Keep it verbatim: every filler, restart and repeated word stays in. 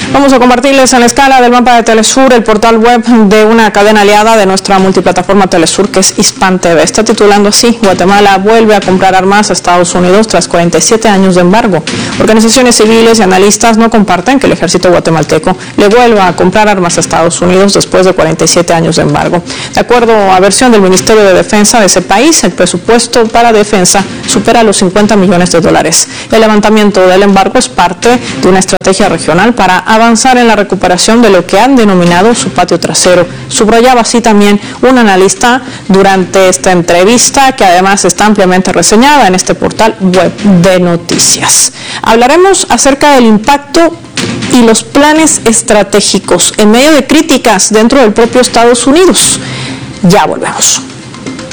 Vamos a compartirles en la escala del mapa de Telesur el portal web de una cadena aliada de nuestra multiplataforma Telesur, que es Hispan T V. Está titulando así: Guatemala vuelve a comprar armas a Estados Unidos tras cuarenta y siete años de embargo. Organizaciones civiles y analistas no comparten que el ejército guatemalteco le vuelva a comprar armas a Estados Unidos después de cuarenta y siete años de embargo. De acuerdo a versión del Ministerio de Defensa de ese país, el presupuesto para defensa supera los cincuenta millones de dólares. El levantamiento del embargo es parte de una estrategia regional para avanzar en la recuperación de lo que han denominado su patio trasero. Subrayaba así también un analista durante esta entrevista, que además está ampliamente reseñada en este portal web de noticias. Hablaremos acerca del impacto y los planes estratégicos en medio de críticas dentro del propio Estados Unidos. Ya volvemos.